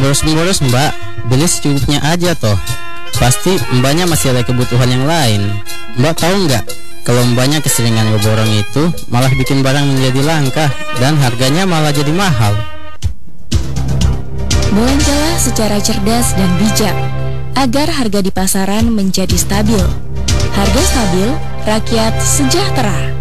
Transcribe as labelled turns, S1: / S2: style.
S1: Boros-boros mbak, beli secukupnya aja toh. Pasti mbaknya masih ada kebutuhan yang lain. Mbak tahu nggak, kalau mbaknya keseringan ngeborong itu malah bikin barang menjadi langka dan harganya malah jadi mahal.
S2: Belanjalah secara cerdas dan bijak agar harga di pasaran menjadi stabil. Harga stabil, rakyat sejahtera.